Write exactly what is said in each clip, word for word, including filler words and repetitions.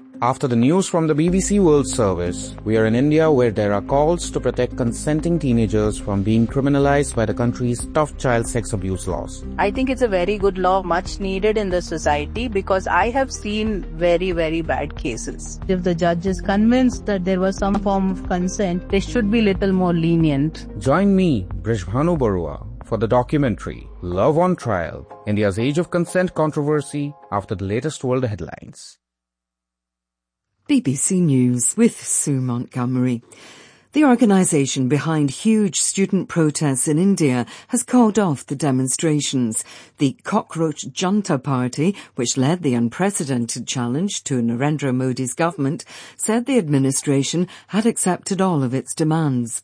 After the news from the B B C World Service, we are in India where there are calls to protect consenting teenagers from being criminalized by the country's tough child sex abuse laws. I think it's a very good law, much needed in the society, because I have seen very, very bad cases. If the judge is convinced that there was some form of consent, they should be little more lenient. Join me, Brijbhanu Barua, for the documentary Love on Trial, India's Age of Consent Controversy after the latest world headlines. B B C News with Sue Montgomery. The organisation behind huge student protests in India has called off the demonstrations. The Cockroach Junta Party, which led the unprecedented challenge to Narendra Modi's government, said the administration had accepted all of its demands.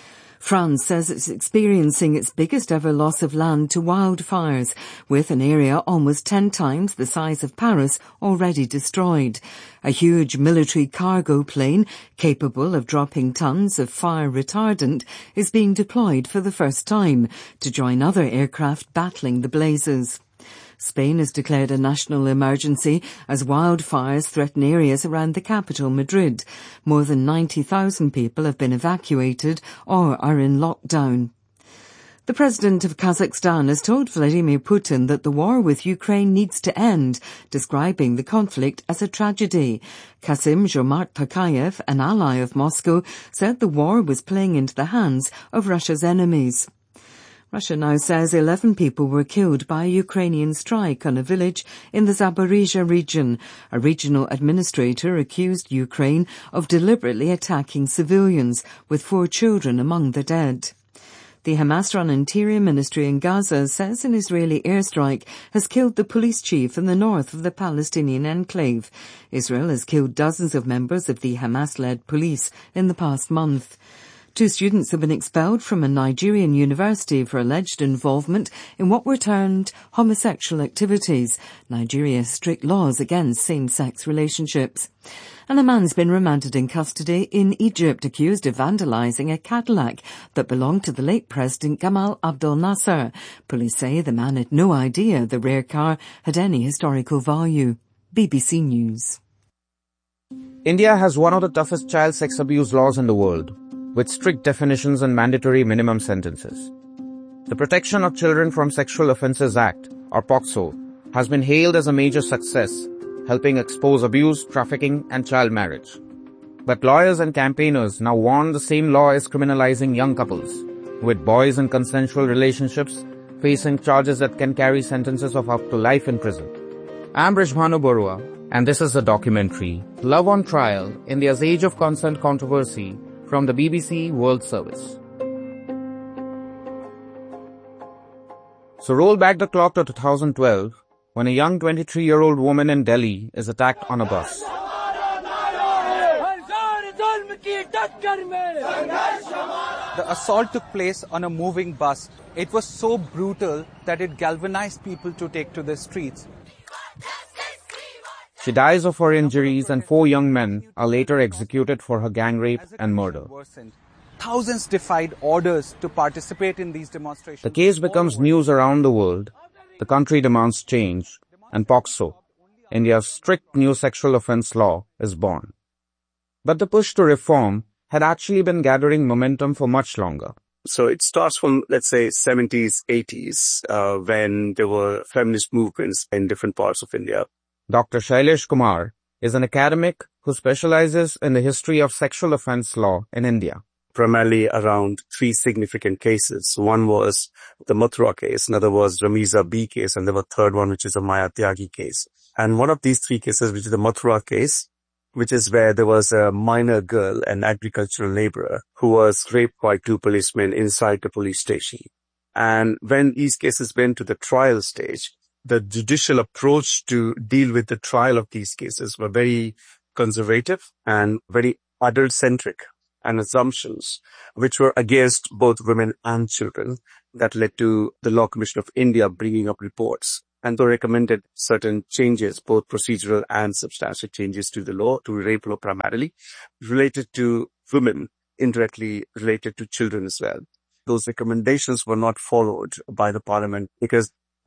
France says it's experiencing its biggest ever loss of land to wildfires, with an area almost ten times the size of Paris already destroyed. A huge military cargo plane, capable of dropping tons of fire retardant, is being deployed for the first time to join other aircraft battling the blazes. Spain has declared a national emergency as wildfires threaten areas around the capital, Madrid. More than ninety thousand people have been evacuated or are in lockdown. The president of Kazakhstan has told Vladimir Putin that the war with Ukraine needs to end, describing the conflict as a tragedy. Kassym-Jomart Tokayev, an ally of Moscow, said the war was playing into the hands of Russia's enemies. Russia now says eleven people were killed by a Ukrainian strike on a village in the Zaporizhzhia region. A regional administrator accused Ukraine of deliberately attacking civilians, with four children among the dead. The Hamas-run Interior Ministry in Gaza says an Israeli airstrike has killed the police chief in the north of the Palestinian enclave. Israel has killed dozens of members of the Hamas-led police in the past month. Two students have been expelled from a Nigerian university for alleged involvement in what were termed homosexual activities. Nigeria has strict laws against same-sex relationships. And a man's been remanded in custody in Egypt, accused of vandalising a Cadillac that belonged to the late President Gamal Abdel Nasser. Police say the man had no idea the rare car had any historical value. B B C News. India has one of the toughest child sex abuse laws in the world, with strict definitions and mandatory minimum sentences. The Protection of Children from Sexual Offences Act, or POCSO, has been hailed as a major success, helping expose abuse, trafficking and child marriage. But lawyers and campaigners now warn the same law is criminalizing young couples, with boys in consensual relationships facing charges that can carry sentences of up to life in prison. I'm Brijbhanu Barua, and this is the documentary Love on Trial, India's Age of Consent Controversy, from the B B C World Service. So roll back the clock to two thousand twelve, when a young twenty-three-year-old woman in Delhi is attacked on a bus. The assault took place on a moving bus. It was so brutal that it galvanized people to take to the streets. She dies of her injuries, and four young men are later executed for her gang rape and murder. Thousands defied orders to participate in these demonstrations. The case becomes news around the world. The country demands change, and POCSO, India's strict new sexual offence law, is born. But the push to reform had actually been gathering momentum for much longer. So it starts from, let's say, seventies, eighties, uh, when there were feminist movements in different parts of India. Doctor Shailesh Kumar is an academic who specializes in the history of sexual offence law in India. Primarily around three significant cases. One was the Mathura case, another was Ramiza B case, and there was a third one, which is a Maya Tyagi case. And one of these three cases, which is the Mathura case, which is where there was a minor girl, an agricultural laborer, who was raped by two policemen inside the police station. And when these cases went to the trial stage, the judicial approach to deal with the trial of these cases were very conservative and very adult-centric, and assumptions which were against both women and children. That led to the Law Commission of India bringing up reports, and they recommended certain changes, both procedural and substantive changes to the law, to rape law primarily, related to women, indirectly related to children as well. Those recommendations were not followed by the parliament because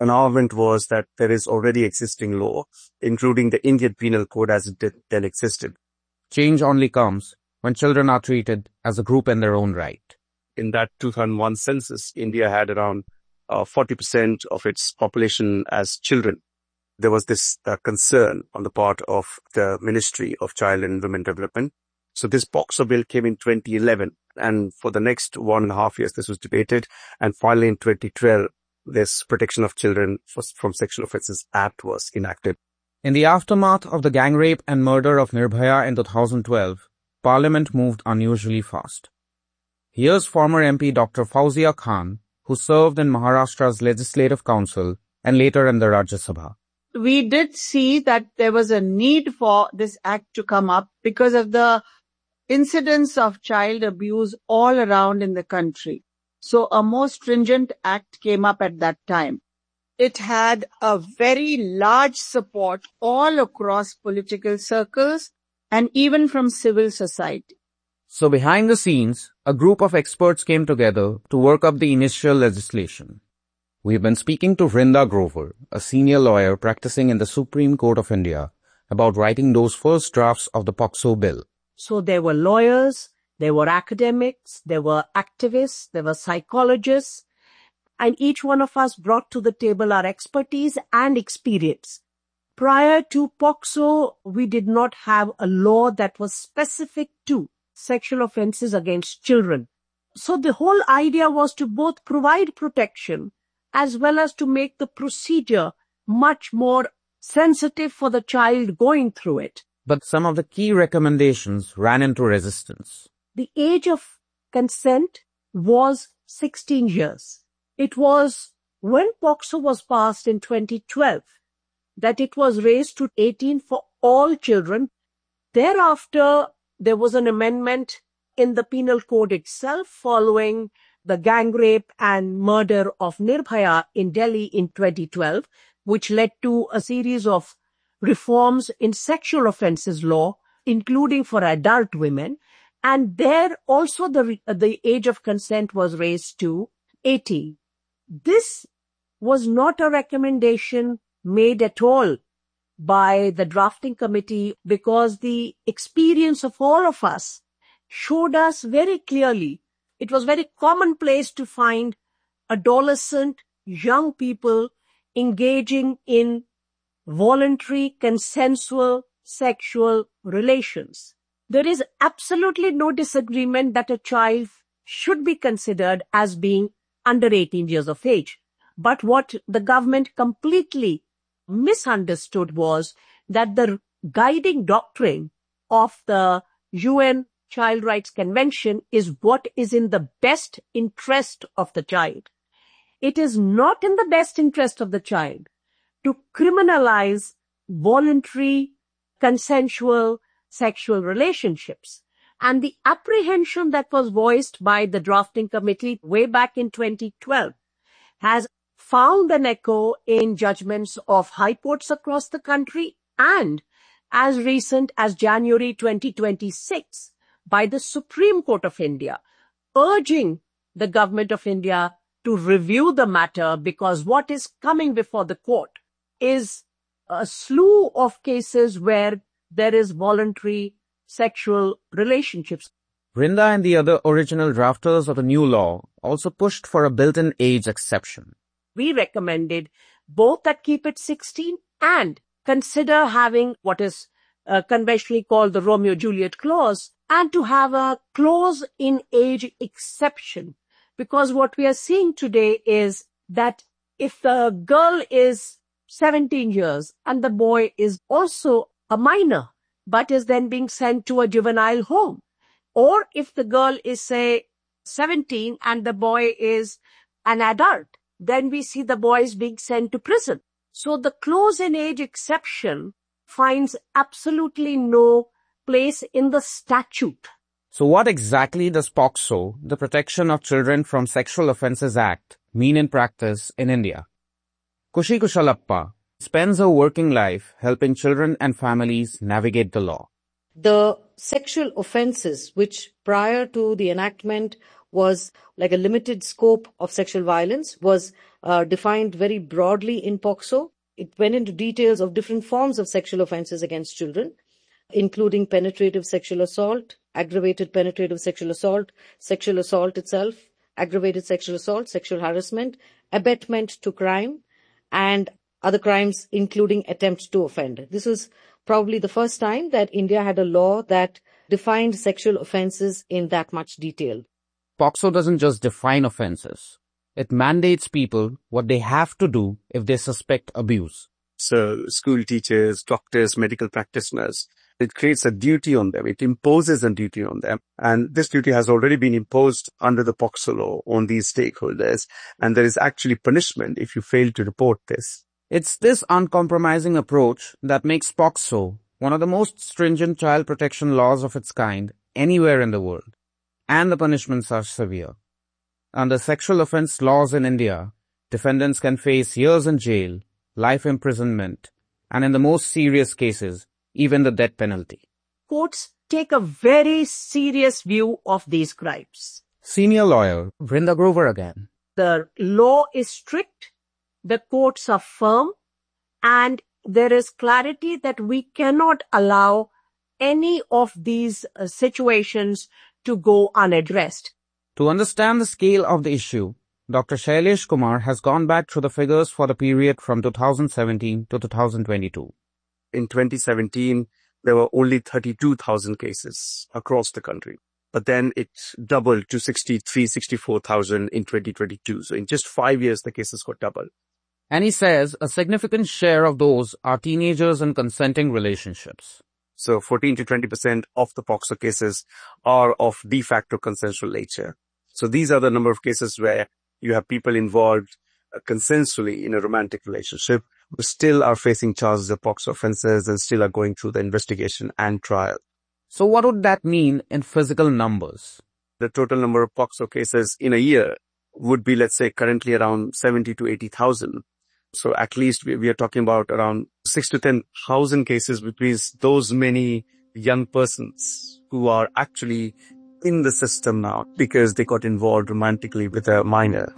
An argument was that there is already existing law, including the Indian Penal Code as it did, then existed. Change only comes when children are treated as a group in their own right. In that two thousand one census, India had around uh, forty percent of its population as children. There was this uh, concern on the part of the Ministry of Child and Women Development. So this POCSO bill came in twenty eleven, and for the next one and a half years, this was debated. And finally, in twenty twelve, this Protection of Children from Sexual Offences Act was enacted. In the aftermath of the gang rape and murder of Nirbhaya in two thousand twelve, Parliament moved unusually fast. Here's former M P Doctor Fauzia Khan, who served in Maharashtra's Legislative Council and later in the Rajya Sabha. We did see that there was a need for this act to come up because of the incidence of child abuse all around in the country. So a more stringent act came up at that time. It had a very large support all across political circles and even from civil society. So behind the scenes, a group of experts came together to work up the initial legislation. We've been speaking to Vrinda Grover, a senior lawyer practicing in the Supreme Court of India, about writing those first drafts of the POCSO bill. So there were lawyers, there were academics, there were activists, there were psychologists, and each one of us brought to the table our expertise and experience. Prior to POCSO, we did not have a law that was specific to sexual offences against children. So the whole idea was to both provide protection as well as to make the procedure much more sensitive for the child going through it. But some of the key recommendations ran into resistance. The age of consent was sixteen years. It was when POCSO was passed in twenty twelve that it was raised to eighteen for all children. Thereafter, there was an amendment in the penal code itself following the gang rape and murder of Nirbhaya in Delhi in twenty twelve, which led to a series of reforms in sexual offences law, including for adult women. And there also the, the age of consent was raised to eighteen. This was not a recommendation made at all by the drafting committee because the experience of all of us showed us very clearly it was very commonplace to find adolescent young people engaging in voluntary, consensual sexual relations. There is absolutely no disagreement that a child should be considered as being under eighteen years of age. But what the government completely misunderstood was that the guiding doctrine of the U N Child Rights Convention is what is in the best interest of the child. It is not in the best interest of the child to criminalize voluntary, consensual sexual relationships. And the apprehension that was voiced by the drafting committee way back in twenty twelve has found an echo in judgments of high courts across the country and as recent as January twenty twenty-six by the Supreme Court of India, urging the government of India to review the matter because what is coming before the court is a slew of cases where there is voluntary sexual relationships. Vrinda and the other original drafters of the new law also pushed for a built-in age exception. We recommended both that keep it sixteen and consider having what is uh, conventionally called the Romeo-Juliet clause and to have a clause in age exception. Because what we are seeing today is that if the girl is seventeen years and the boy is also a minor, but is then being sent to a juvenile home, or if the girl is, say, seventeen and the boy is an adult, then we see the boys being sent to prison. So the clause in age exception finds absolutely no place in the statute. So what exactly does POCSO, the Protection of Children from Sexual Offences Act, mean in practice in India? Kushi Kushalappa spends her working life helping children and families navigate the law. The sexual offences, which prior to the enactment was like a limited scope of sexual violence, was uh, defined very broadly in POCSO. It went into details of different forms of sexual offences against children, including penetrative sexual assault, aggravated penetrative sexual assault, sexual assault itself, aggravated sexual assault, sexual harassment, abetment to crime, and other crimes including attempt to offend. This was probably the first time that India had a law that defined sexual offences in that much detail. POCSO doesn't just define offences. It mandates people what they have to do if they suspect abuse. So school teachers, doctors, medical practitioners, it creates a duty on them. It imposes a duty on them. And this duty has already been imposed under the POCSO law on these stakeholders. And there is actually punishment if you fail to report this. It's this uncompromising approach that makes POCSO one of the most stringent child protection laws of its kind anywhere in the world. And the punishments are severe. Under sexual offence laws in India, defendants can face years in jail, life imprisonment, and in the most serious cases, even the death penalty. Courts take a very serious view of these crimes. Senior lawyer Vrinda Grover again. The law is strict, the courts are firm, and there is clarity that we cannot allow any of these uh, situations to go unaddressed. To understand the scale of the issue, Doctor Shailesh Kumar has gone back through the figures for the period from two thousand seventeen to two thousand twenty-two. In twenty seventeen, there were only thirty-two thousand cases across the country. But then it doubled to sixty-three, sixty-four thousand in twenty twenty-two. So in just five years, the cases got doubled. And he says a significant share of those are teenagers in consenting relationships. So fourteen to twenty percent of the POCSO cases are of de facto consensual nature. So these are the number of cases where you have people involved uh, consensually in a romantic relationship who still are facing charges of POCSO offences and still are going through the investigation and trial. So what would that mean in physical numbers? The total number of POCSO cases in a year would be, let's say, currently around seventy to eighty thousand. So at least we, we are talking about around six to ten thousand cases between those many young persons who are actually in the system now because they got involved romantically with a minor.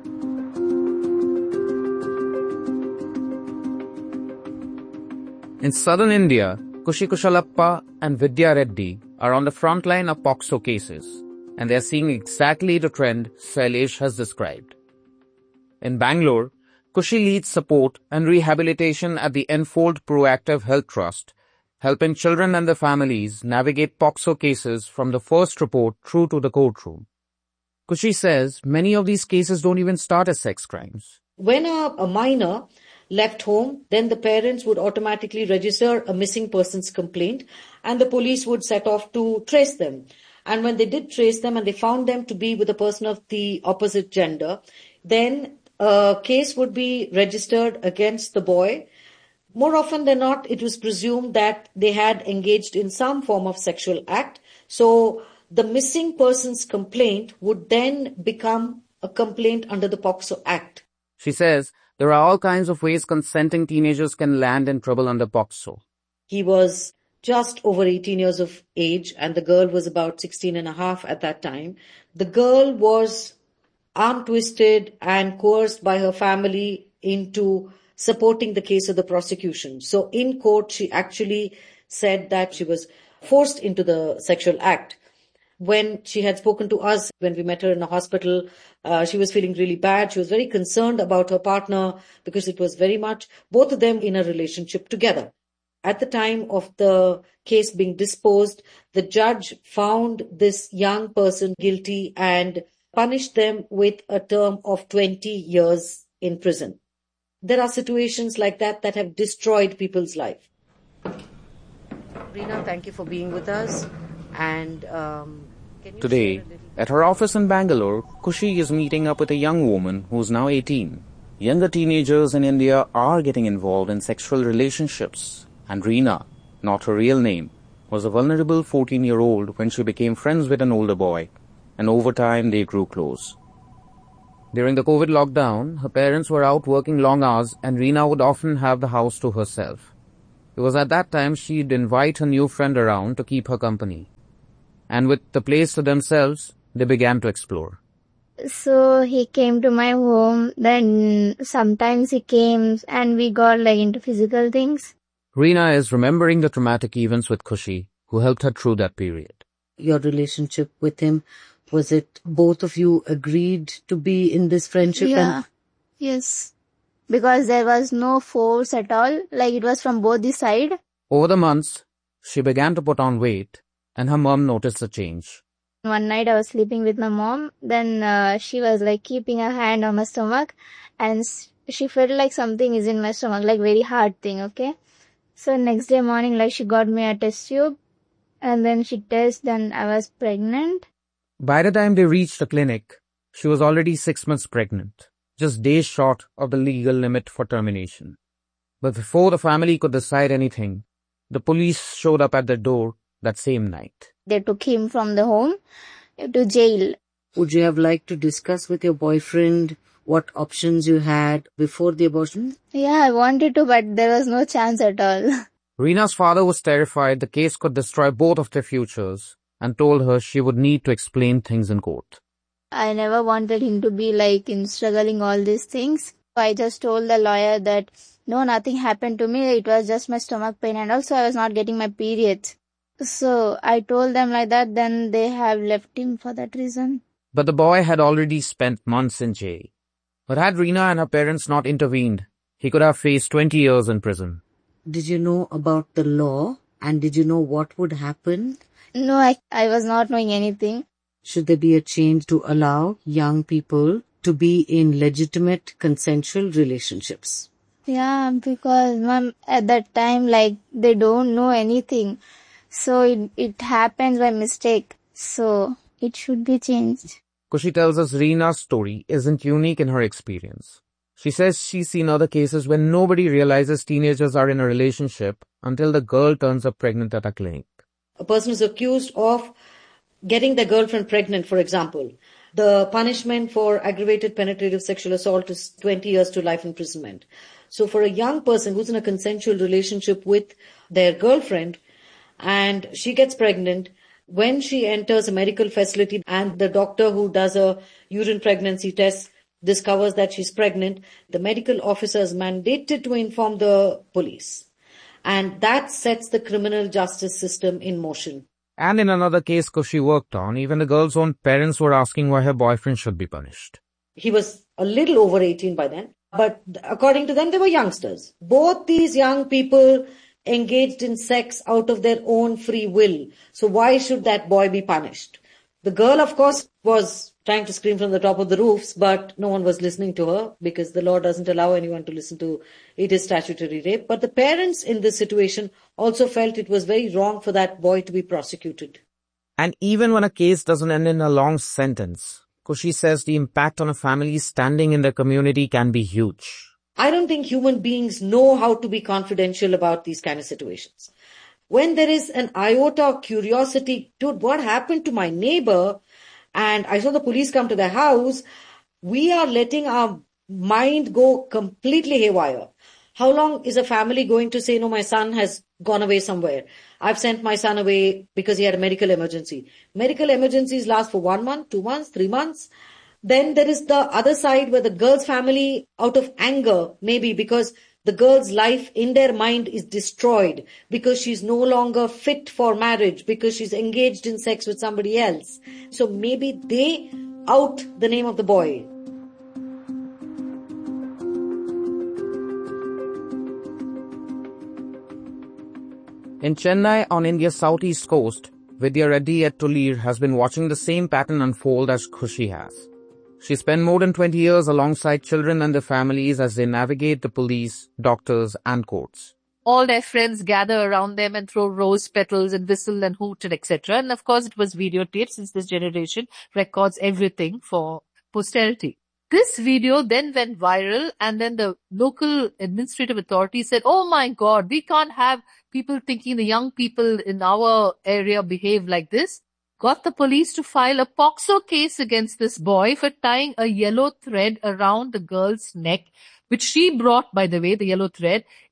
In southern India, Kushi Kushalappa and Vidya Reddy are on the front line of POCSO cases, and they are seeing exactly the trend Shailesh has described. In Bangalore, Kushi leads support and rehabilitation at the Enfold Proactive Health Trust, helping children and their families navigate POCSO cases from the first report through to the courtroom. Kushi says many of these cases don't even start as sex crimes. When a, a minor left home, then the parents would automatically register a missing persons complaint and the police would set off to trace them. And when they did trace them and they found them to be with a person of the opposite gender, then a case would be registered against the boy. More often than not, it was presumed that they had engaged in some form of sexual act. So the missing persons complaint would then become a complaint under the POCSO Act. She says there are all kinds of ways consenting teenagers can land in trouble under POCSO. He was just over eighteen years of age and the girl was about sixteen and a half at that time. The girl was arm twisted and coerced by her family into supporting the case of the prosecution. So in court, she actually said that she was forced into the sexual act. When she had spoken to us, when we met her in a hospital, uh, she was feeling really bad. She was very concerned about her partner because it was very much both of them in a relationship together. At the time of the case being disposed, the judge found this young person guilty and punished them with a term of twenty years in prison. There are situations like that that have destroyed people's life. Reena, thank you for being with us. And um, can you Today, share a little- at her office in Bangalore, Kushi is meeting up with a young woman who's now eighteen. Younger teenagers in India are getting involved in sexual relationships. And Reena, not her real name, was a vulnerable fourteen-year-old when she became friends with an older boy. And over time, they grew close. During the COVID lockdown, her parents were out working long hours and Reena would often have the house to herself. It was at that time she'd invite her new friend around to keep her company. And with the place to themselves, they began to explore. So he came to my home. Then sometimes he came and we got like into physical things. Reena is remembering the traumatic events with Khushi, who helped her through that period. Your relationship with him, was it both of you agreed to be in this friendship? Yeah. And Yes. Because there was no force at all. Like it was from both the side. Over the months, she began to put on weight, and her mom noticed a change. One night I was sleeping with my mom. Then uh, she was like keeping her hand on my stomach. And she felt like something is in my stomach, like very hard thing, okay? So next day morning, like she got me a test tube. And then she tested and I was pregnant. By the time they reached the clinic, she was already six months pregnant, just days short of the legal limit for termination. But before the family could decide anything, the police showed up at their door that same night. They took him from the home to jail. would you have liked to discuss with your boyfriend what options you had before the abortion? Yeah, I wanted to, but there was no chance at all. Reena's father was terrified the case could destroy both of their futures and told her she would need to explain things in court. I never wanted him to be like in struggling all these things. I just told the lawyer that no, nothing happened to me. It was just my stomach pain and also I was not getting my periods. So I told them like that, then they have left him for that reason. But the boy had already spent months in jail. But had Reena and her parents not intervened, he could have faced twenty years in prison. Did you know about the law and did you know what would happen? No, I, I was not knowing anything. Should there be a change to allow young people to be in legitimate consensual relationships? Yeah, because mom, at that time, like, they don't know anything. So it, it happens by mistake. So it should be changed. Khushi tells us Reena's story isn't unique in her experience. She says she's seen other cases when nobody realizes teenagers are in a relationship until the girl turns up pregnant at a clinic. A person is accused of getting their girlfriend pregnant, for example. The punishment for aggravated penetrative sexual assault is twenty years to life imprisonment. So for a young person who's in a consensual relationship with their girlfriend and she gets pregnant, when she enters a medical facility and the doctor who does a urine pregnancy test discovers that she's pregnant, the medical officer is mandated to inform the police. And that sets the criminal justice system in motion. And in another case Khushi worked on, even the girl's own parents were asking why her boyfriend should be punished. He was a little over eighteen by then, but according to them, they were youngsters. Both these young people engaged in sex out of their own free will. So why should that boy be punished? The girl, of course, was trying to scream from the top of the roofs, but no one was listening to her because the law doesn't allow anyone to listen to it is statutory rape. But the parents in this situation also felt it was very wrong for that boy to be prosecuted. And even when a case doesn't end in a long sentence, Khushi says the impact on a family's standing in the community can be huge. I don't think human beings know how to be confidential about these kind of situations. When there is an iota of curiosity, dude, what happened to my neighbor? And I saw the police come to the house. We are letting our mind go completely haywire. How long is a family going to say, no, my son has gone away somewhere. I've sent my son away because he had a medical emergency. Medical emergencies last for one month, two months, three months. Then there is the other side where the girl's family, out of anger, maybe because the girl's life in their mind is destroyed because she's no longer fit for marriage, because she's engaged in sex with somebody else. So maybe they out the name of the boy. In Chennai, on India's southeast coast, Vidya Reddy at Tulir has been watching the same pattern unfold as Khushi has. She spent more than twenty years alongside children and their families as they navigate the police, doctors, and courts. All their friends gather around them and throw rose petals and whistle and hoot and et cetera. And of course, it was videotaped since this generation records everything for posterity. This video then went viral and then the local administrative authority said, oh my God, we can't have people thinking the young people in our area behave like this. Got the police to file a POCSO case against this boy for tying a yellow thread around the girl's neck, which she brought, by the way, the yellow thread.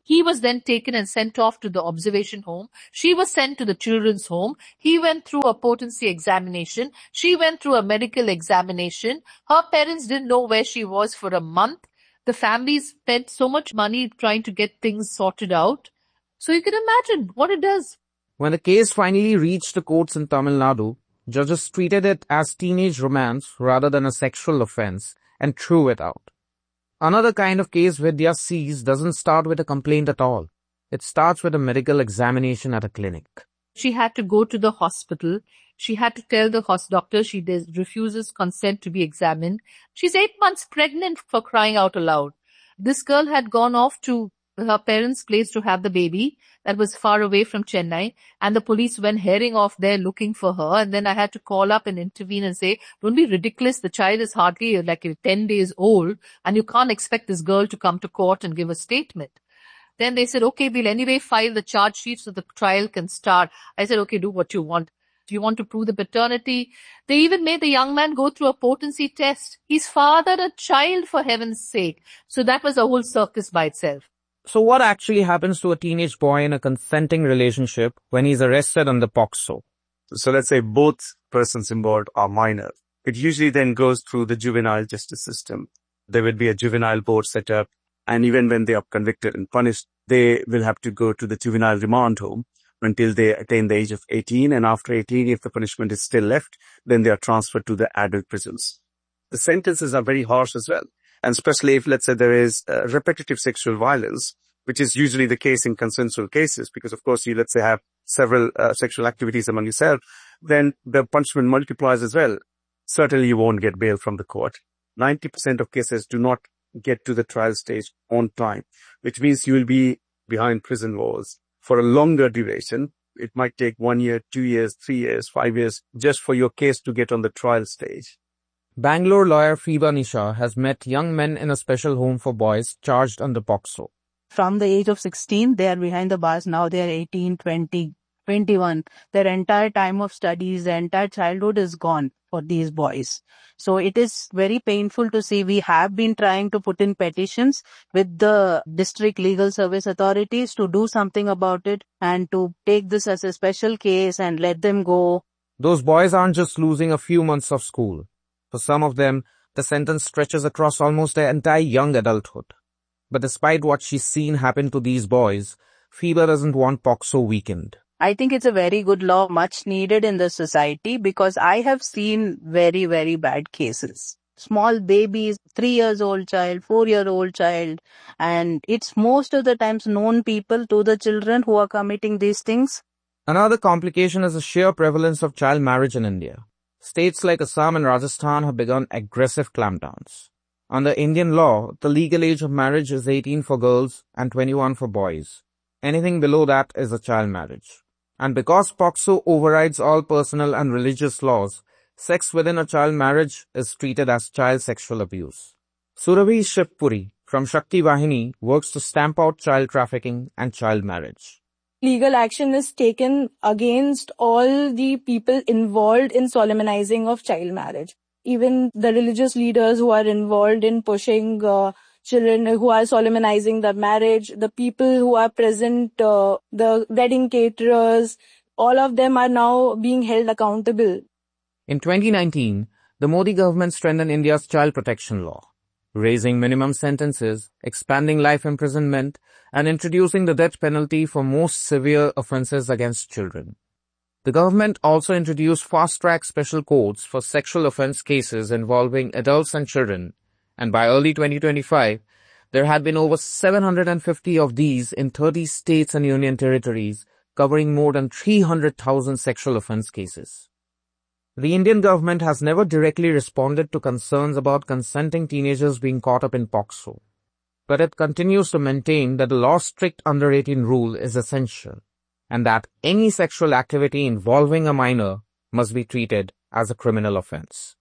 He was then taken and sent off to the observation home. She was sent to the children's home. He went through a potency examination. She went through a medical examination. Her parents didn't know where she was for a month. The family spent so much money trying to get things sorted out. So you can imagine what it does. When the case finally reached the courts in Tamil Nadu, judges treated it as teenage romance rather than a sexual offense and threw it out. Another kind of case Vidya sees doesn't start with a complaint at all. It starts with a medical examination at a clinic. She had to go to the hospital. She had to tell the host doctor she does, refuses consent to be examined. She's eight months pregnant, for crying out aloud. This girl had gone off to her parents' place to have the baby that was far away from Chennai, and the police went herring off there looking for her. And then I had to call up and intervene and say, don't be ridiculous. The child is hardly like ten days old and you can't expect this girl to come to court and give a statement. Then they said, okay, we'll anyway file the charge sheet so the trial can start. I said, okay, do what you want. Do you want to prove the paternity? They even made the young man go through a potency test. He's fathered a child, for heaven's sake. So that was a whole circus by itself. So what actually happens to a teenage boy in a consenting relationship when he's arrested under POCSO? So let's say both persons involved are minor. It usually then goes through the juvenile justice system. There will be a juvenile board set up, and even when they are convicted and punished, they will have to go to the juvenile remand home until they attain the age of eighteen, and after eighteen, if the punishment is still left, then they are transferred to the adult prisons. The sentences are very harsh as well. And especially if, let's say, there is uh, repetitive sexual violence, which is usually the case in consensual cases, because, of course, you, let's say, have several uh, sexual activities among yourself, then the punishment multiplies as well. Certainly, you won't get bail from the court. ninety percent of cases do not get to the trial stage on time, which means you will be behind prison walls for a longer duration. It might take one year, two years, three years, five years, just for your case to get on the trial stage. Bangalore lawyer Fiba Nisha has met young men in a special home for boys charged under POCSO. From the age of sixteen, they are behind the bars. Now they are eighteen, twenty, twenty-one. Their entire time of studies, their entire childhood is gone for these boys. So it is very painful to see. We have been trying to put in petitions with the district legal service authorities to do something about it and to take this as a special case and let them go. Those boys aren't just losing a few months of school. For some of them, the sentence stretches across almost their entire young adulthood. But despite what she's seen happen to these boys, Fiba doesn't want POCSO weakened. I think it's a very good law, much needed in the society, because I have seen very, very bad cases. Small babies, three years old child, four year old child, and it's most of the times known people to the children who are committing these things. Another complication is the sheer prevalence of child marriage in India. States like Assam and Rajasthan have begun aggressive clampdowns. Under Indian law, the legal age of marriage is eighteen for girls and twenty-one for boys. Anything below that is a child marriage. And because POCSO overrides all personal and religious laws, sex within a child marriage is treated as child sexual abuse. Surabhi Shivpuri from Shakti Vahini works to stamp out child trafficking and child marriage. Legal action is taken against all the people involved in solemnizing of child marriage. Even the religious leaders who are involved in pushing uh, children who are solemnizing the marriage, the people who are present, uh, the wedding caterers, all of them are now being held accountable. In twenty nineteen, the Modi government strengthened India's child protection law, raising minimum sentences, expanding life imprisonment, and introducing the death penalty for most severe offences against children. The government also introduced fast-track special courts for sexual offence cases involving adults and children, and by early twenty twenty-five, there had been over seven hundred fifty of these in thirty states and union territories, covering more than three hundred thousand sexual offence cases. The Indian government has never directly responded to concerns about consenting teenagers being caught up in POCSO, but it continues to maintain that the law's strict under eighteen rule is essential, and that any sexual activity involving a minor must be treated as a criminal offence.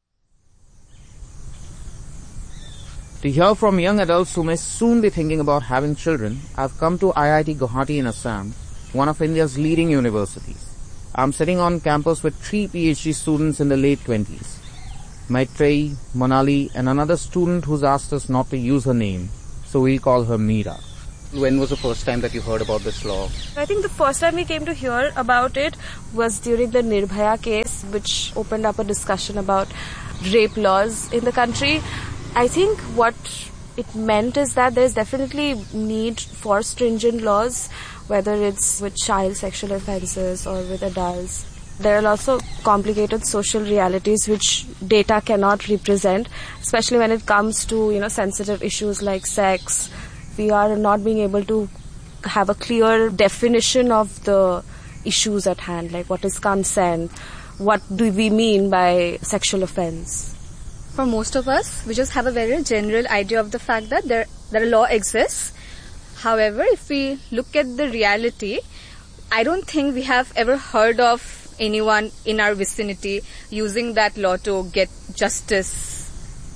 To hear from young adults who may soon be thinking about having children, I've come to I I T Guwahati in Assam, one of India's leading universities. I'm sitting on campus with three PhD students in the late twenties. Maitreyi, Manali, and another student who's asked us not to use her name, so we'll call her Meera. When was the first time that you heard about this law? I think the first time we came to hear about it was during the Nirbhaya case, which opened up a discussion about rape laws in the country. I think what it meant is that there's definitely need for stringent laws, whether it's with child sexual offences or with adults. There are also complicated social realities which data cannot represent, especially when it comes to, you know, sensitive issues like sex. We are not being able to have a clear definition of the issues at hand, like what is consent, what do we mean by sexual offense. For most of us, we just have a very general idea of the fact that there, that a law exists. However, if we look at the reality, I don't think we have ever heard of anyone in our vicinity using that law to get justice.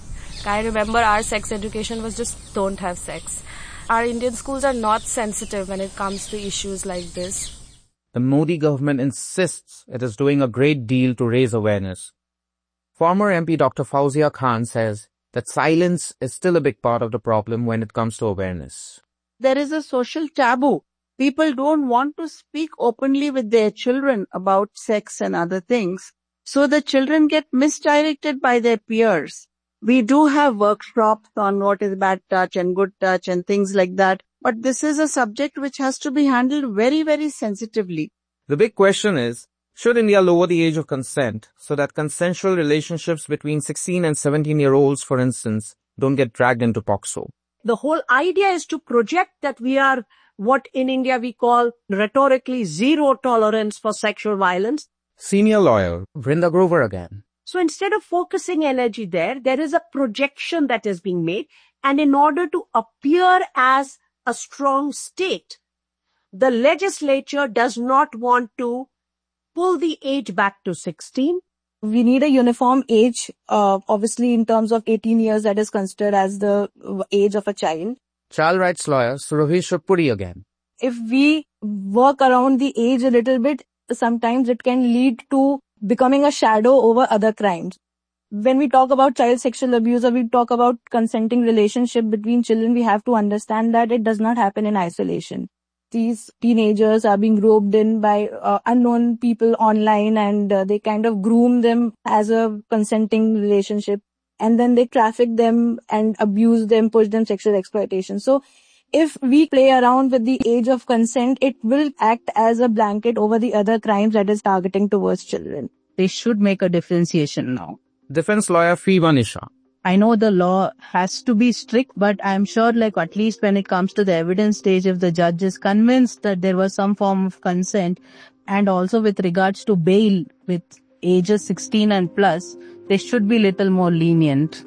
I remember our sex education was just don't have sex. Our Indian schools are not sensitive when it comes to issues like this. The Modi government insists it is doing a great deal to raise awareness. Former M P Doctor Fauzia Khan says that silence is still a big part of the problem when it comes to awareness. There is a social taboo. People don't want to speak openly with their children about sex and other things. So the children get misdirected by their peers. We do have workshops on what is bad touch and good touch and things like that. But this is a subject which has to be handled very, very sensitively. The big question is, should India lower the age of consent so that consensual relationships between sixteen and seventeen year olds, for instance, don't get dragged into POCSO? The whole idea is to project that we are what in India we call rhetorically zero tolerance for sexual violence. Senior lawyer Vrinda Grover again. So instead of focusing energy there, there is a projection that is being made. And in order to appear as a strong state, the legislature does not want to pull the age back to sixteen. We need a uniform age, uh, obviously in terms of eighteen years, that is considered as the age of a child. Child rights lawyer Surabhi Shivpuri again. If we work around the age a little bit, sometimes it can lead to becoming a shadow over other crimes. When we talk about child sexual abuse or we talk about consenting relationship between children, we have to understand that it does not happen in isolation. These teenagers are being roped in by uh, unknown people online, and uh, they kind of groom them as a consenting relationship, and then they traffic them and abuse them, push them sexual exploitation. So if we play around with the age of consent, it will act as a blanket over the other crimes that is targeting towards children. They should make a differentiation now. Defense lawyer Fiba Nisha. I know the law has to be strict, but I'm sure like at least when it comes to the evidence stage, if the judge is convinced that there was some form of consent, and also with regards to bail with ages sixteen and plus, they should be little more lenient.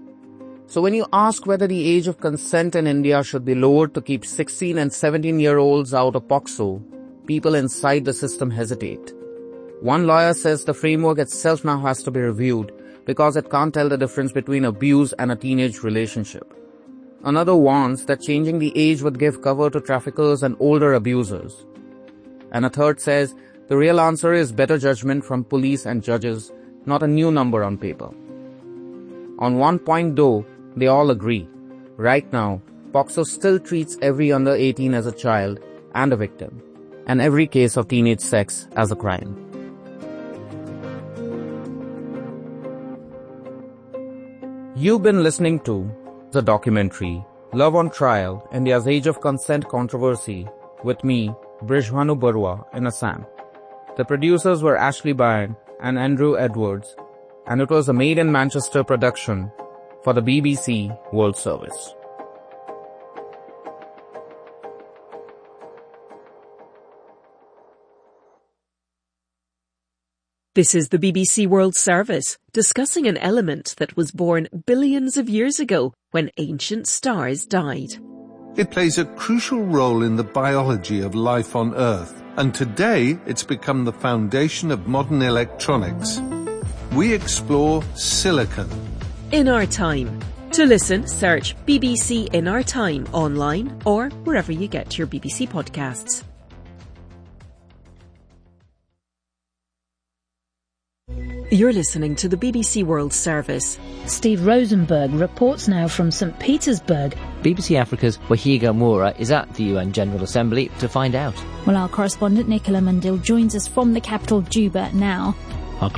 So when you ask whether the age of consent in India should be lowered to keep sixteen and seventeen year olds out of POCSO, people inside the system hesitate. One lawyer says the framework itself now has to be reviewed because it can't tell the difference between abuse and a teenage relationship. Another warns that changing the age would give cover to traffickers and older abusers. And a third says the real answer is better judgment from police and judges, not a new number on paper. On one point though, they all agree. Right now, POCSO still treats every under eighteen as a child and a victim, and every case of teenage sex as a crime. You've been listening to the documentary Love on Trial, India's Age of Consent Controversy with me, Brijbhanu Barua in Assam. The producers were Ashley Byrne and Andrew Edwards, and it was a Made in Manchester production for the B B C World Service. This is the B B C World Service, discussing an element that was born billions of years ago when ancient stars died. It plays a crucial role in the biology of life on Earth, and today it's become the foundation of modern electronics. We explore silicon. In Our Time. To listen, search B B C In Our Time online or wherever you get your B B C podcasts. Thank you. You're listening to the B B C World Service. Steve Rosenberg reports now from Saint Petersburg. B B C Africa's Wahiga Moura is at the U N General Assembly to find out. Well, our correspondent Nicola Mundil joins us from the capital, Juba, now.